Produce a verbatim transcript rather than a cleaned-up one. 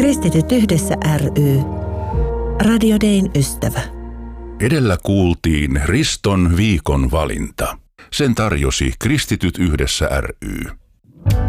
Kristityt yhdessä ry. Radio Dayn ystävä. Edellä kuultiin Riston viikon valinta. Sen tarjosi Kristityt yhdessä ry.